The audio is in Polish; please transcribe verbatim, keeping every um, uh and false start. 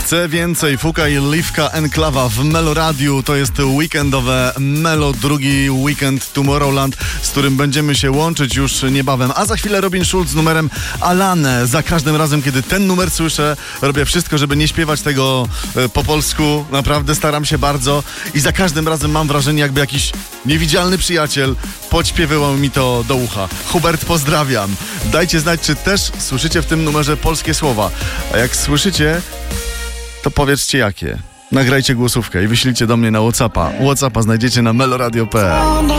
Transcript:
Chcę więcej. Fuka i Liwka Enklawa w Meloradiu. To jest weekendowe Melo, drugi weekend Tomorrowland, z którym będziemy się łączyć już niebawem. A za chwilę Robin Schulz z numerem Alane. Za każdym razem, kiedy ten numer słyszę, robię wszystko, żeby nie śpiewać tego e, po polsku. Naprawdę staram się bardzo. I za każdym razem mam wrażenie, jakby jakiś niewidzialny przyjaciel podśpiewywał mi to do ucha. Hubert, pozdrawiam. Dajcie znać, czy też słyszycie w tym numerze polskie słowa. A jak słyszycie, to powiedzcie jakie. Nagrajcie głosówkę i wyślijcie do mnie na WhatsAppa. WhatsAppa znajdziecie na meloradio kropka pe el.